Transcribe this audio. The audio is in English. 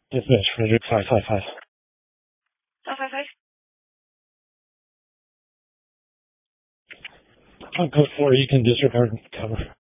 Dispatch, Frederick 555. 555. On code 4, you can disregard cover.